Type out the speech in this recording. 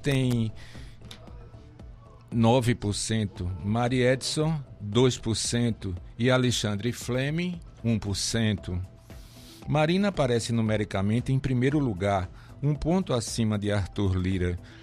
tem 9%, Mari Edson 2% e Alexandre Fleming 1%. Marina aparece numericamente em primeiro lugar, um ponto acima de Arthur Lira,